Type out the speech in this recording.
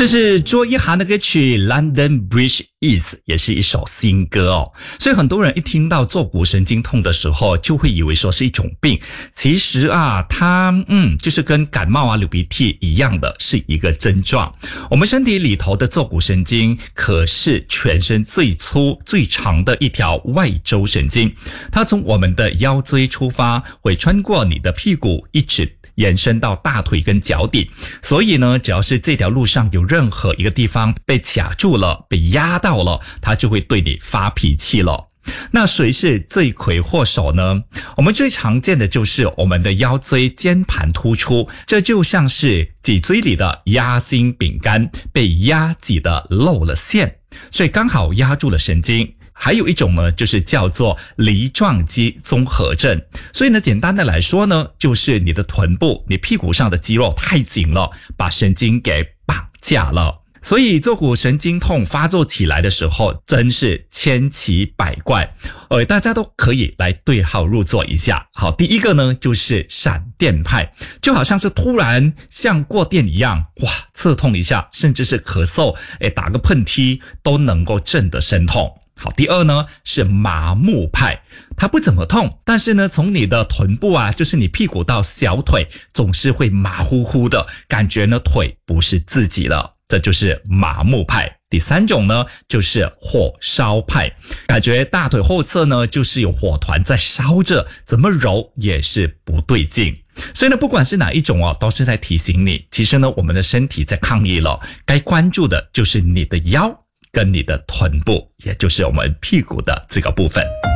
这是卓一涵的歌曲 London Bridge East， 也是一首新歌哦。所以很多人一听到坐骨神经痛的时候，就会以为说是一种病。其实啊，它就是跟感冒啊、流鼻涕一样的，是一个症状。我们身体里头的坐骨神经可是全身最粗最长的一条外周神经，它从我们的腰椎出发，会穿过你的屁股，一直延伸到大腿跟脚底，所以呢，只要是这条路上有任何一个地方被卡住了、被压到了，它就会对你发脾气了。那谁是罪魁祸首呢？我们最常见的就是我们的腰椎间盘突出，这就像是脊椎里的夹心饼干被压挤的漏了线，所以刚好压住了神经。还有一种呢，就是叫做梨状肌综合症。所以呢，简单的来说呢，就是你的臀部、你屁股上的肌肉太紧了，把神经给绑架了。所以坐骨神经痛发作起来的时候，真是千奇百怪。大家都可以来对号入座一下。好，第一个呢，就是闪电派，就好像是突然像过电一样，哇，刺痛一下，甚至是咳嗽，打个喷嚏都能够震得生痛。好，第二呢是麻木派，它不怎么痛，但是呢从你的臀部啊，就是你屁股到小腿，总是会麻乎乎的，感觉呢腿不是自己了，这就是麻木派。第三种呢就是火烧派，感觉大腿后侧呢就是有火团在烧着，怎么揉也是不对劲。所以呢，不管是哪一种都是在提醒你，其实呢我们的身体在抗议了，该关注的就是你的腰跟你的臀部，也就是我们屁股的这个部分。